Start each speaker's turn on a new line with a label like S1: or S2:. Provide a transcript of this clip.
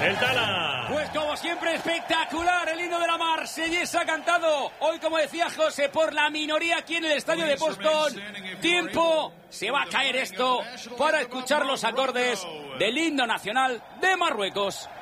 S1: El Tala.
S2: Pues como siempre, espectacular el himno de la Marsellesa cantado. Hoy, como decía José, por la minoría aquí en el estadio de Boston. Tiempo, se va a caer esto para escuchar los acordes del himno nacional de Marruecos.